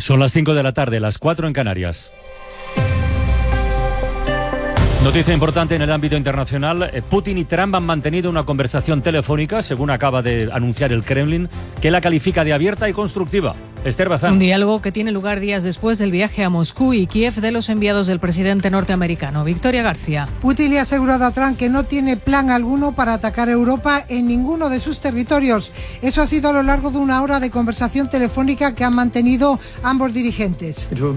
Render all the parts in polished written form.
Son las 5 de la tarde, las 4 en Canarias. Noticia importante en el ámbito internacional. Putin y Trump han mantenido una conversación telefónica, según acaba de anunciar el Kremlin, que la califica de abierta y constructiva. Esther Bazán. Un diálogo que tiene lugar días después del viaje a Moscú y Kiev de los enviados del presidente norteamericano. Victoria García. Putin le ha asegurado a Trump que no tiene plan alguno para atacar Europa en ninguno de sus territorios. Eso ha sido a lo largo de una hora de conversación telefónica que han mantenido ambos dirigentes. Con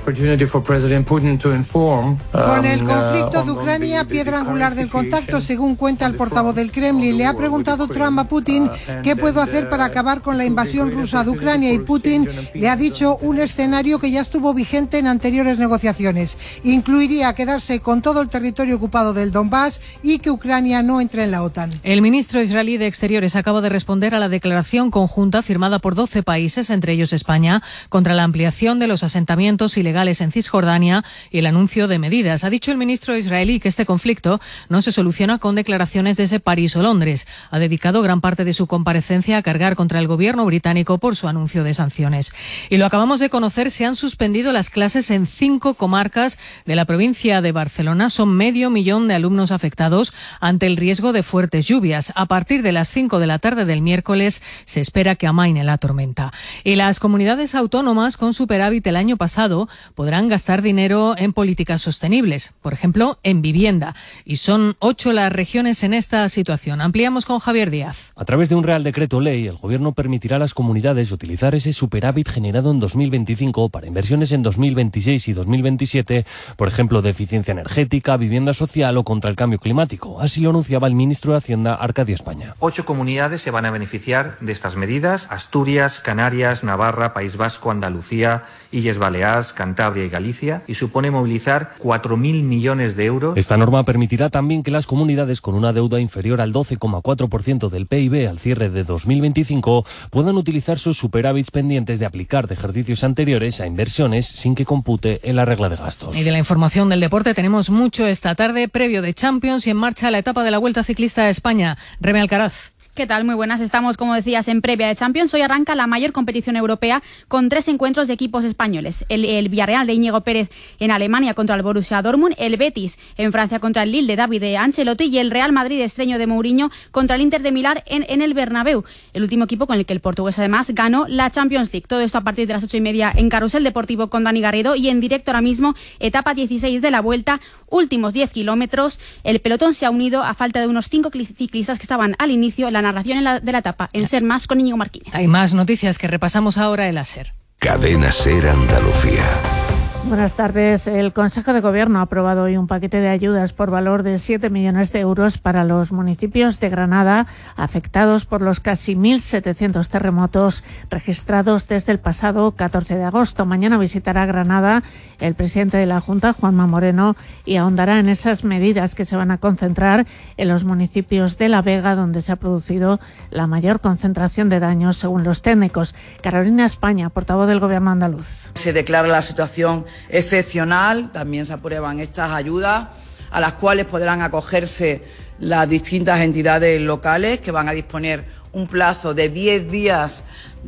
el conflicto de Ucrania, piedra angular del contacto, según cuenta el portavoz del Kremlin. Le ha preguntado Trump a Putin qué puedo hacer para acabar con la invasión rusa de Ucrania, y Putin le ha dicho un escenario que ya estuvo vigente en anteriores negociaciones. Incluiría quedarse con todo el territorio ocupado del Donbass y que Ucrania no entre en la OTAN. El ministro israelí de Exteriores acaba de responder a la declaración conjunta firmada por 12 países, entre ellos España, contra la ampliación de los asentamientos ilegales en Cisjordania y el anuncio de medidas. Ha dicho el ministro israelí que este conflicto no se soluciona con declaraciones desde París o Londres. Ha dedicado gran parte de su comparecencia a cargar contra el gobierno británico por su anuncio de sanciones. Y lo acabamos de conocer, se han suspendido las clases en 5 comarcas de la provincia de Barcelona. Son 500.000 de alumnos afectados ante el riesgo de fuertes lluvias. A partir de las 5 de la tarde del miércoles se espera que amaine la tormenta. Y las comunidades autónomas con superávit el año pasado podrán gastar dinero en políticas sostenibles, por ejemplo, en vivienda. Y son 8 las regiones en esta situación. Ampliamos con Javier Díaz. A través de un Real Decreto Ley, el Gobierno permitirá a las comunidades utilizar ese superávit generado en 2025 para inversiones en 2026 y 2027, por ejemplo, de eficiencia energética, vivienda social o contra el cambio climático. Así lo anunciaba el ministro de Hacienda, Arcadio España. 8 comunidades se van a beneficiar de estas medidas: Asturias, Canarias, Navarra, País Vasco, Andalucía, Illes Baleares, Cantabria y Galicia, y supone movilizar 4.000 millones de euros. Esta norma permitirá también que las comunidades con una deuda inferior al 12,4% del PIB al cierre de 2025 puedan utilizar sus superávits pendientes de aplicar de ejercicios anteriores a inversiones sin que compute en la regla de gastos. Y de la información del deporte tenemos mucho esta tarde, previo de Champions y en marcha la etapa de la Vuelta Ciclista a España. Reme Alcaraz. ¿Qué tal? Muy buenas. Estamos, como decías, en previa de Champions. Hoy arranca la mayor competición europea con 3 encuentros de equipos españoles. El Villarreal de Íñigo Pérez en Alemania contra el Borussia Dortmund, el Betis en Francia contra el Lille de David de Ancelotti y el Real Madrid estreño de Mourinho contra el Inter de Milán en el Bernabéu. El último equipo con el que el portugués además ganó la Champions League. Todo esto a partir de las 8:30 en Carrusel Deportivo con Dani Garrido y en directo ahora mismo, etapa 16 de la Vuelta, últimos 10 kilómetros. El pelotón se ha unido a falta de unos 5 ciclistas que estaban al inicio. La narración de la etapa en Ser Más con Íñigo Martínez. Hay más noticias que repasamos ahora en la Ser. Cadena Ser Andalucía. Buenas tardes. El Consejo de Gobierno ha aprobado hoy un paquete de ayudas por valor de 7 millones de euros para los municipios de Granada afectados por los casi 1.700 terremotos registrados desde el pasado 14 de agosto. Mañana visitará Granada el presidente de la Junta, Juanma Moreno, y ahondará en esas medidas que se van a concentrar en los municipios de La Vega, donde se ha producido la mayor concentración de daños, según los técnicos. Carolina España, portavoz del Gobierno andaluz. Se declara la situación excepcional, también se aprueban estas ayudas a las cuales podrán acogerse las distintas entidades locales, que van a disponer un plazo de 10 días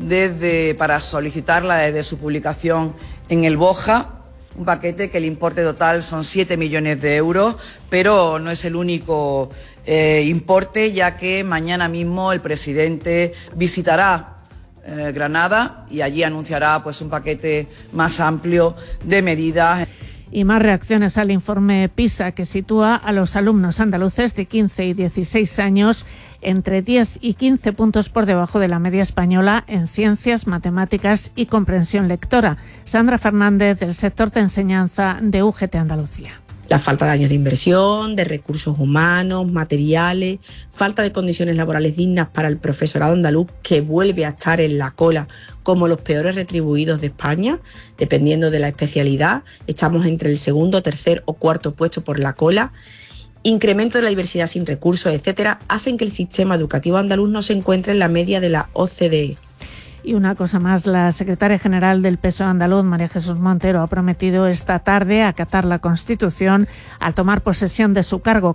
para solicitarla desde su publicación en el BOJA. Un paquete que el importe total son 7 millones de euros, pero no es el único importe, ya que mañana mismo el presidente visitará Granada y allí anunciará pues un paquete más amplio de medidas. Y más reacciones al informe PISA, que sitúa a los alumnos andaluces de 15 y 16 años entre 10 y 15 puntos por debajo de la media española en ciencias, matemáticas y comprensión lectora. Sandra Fernández, del sector de enseñanza de UGT Andalucía. La falta de años de inversión, de recursos humanos, materiales, falta de condiciones laborales dignas para el profesorado andaluz, que vuelve a estar en la cola como los peores retribuidos de España, dependiendo de la especialidad. Estamos entre el segundo, tercer o cuarto puesto por la cola. Incremento de la diversidad sin recursos, etcétera, hacen que el sistema educativo andaluz no se encuentre en la media de la OCDE. Y una cosa más, la secretaria general del PSOE andaluz, María Jesús Montero, ha prometido esta tarde acatar la Constitución al tomar posesión de su cargo.